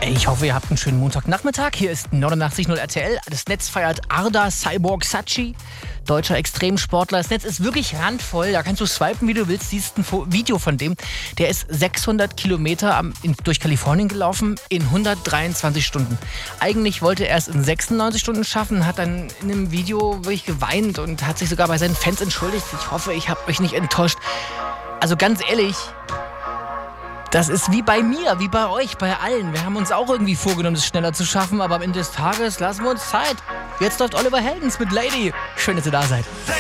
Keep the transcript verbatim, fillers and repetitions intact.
Ich hoffe, ihr habt einen schönen Montagnachmittag. Hier ist neunundachtzig Komma null R T L. Das Netz feiert Arda Cyborg Sachi, deutscher Extremsportler. Das Netz ist wirklich randvoll. Da kannst du swipen, wie du willst. Siehst ein Video von dem. Der ist sechshundert Kilometer am, in, durch Kalifornien gelaufen in hundertdreiundzwanzig Stunden. Eigentlich wollte er es in sechsundneunzig Stunden schaffen, hat dann in einem Video wirklich geweint und hat sich sogar bei seinen Fans entschuldigt. Ich hoffe, ich habe euch nicht enttäuscht. Also ganz ehrlich, das ist wie bei mir, wie bei euch, bei allen. Wir haben uns auch irgendwie vorgenommen, es schneller zu schaffen, aber am Ende des Tages lassen wir uns Zeit. Jetzt läuft Oliver Heldens mit Lady. Schön, dass ihr da seid.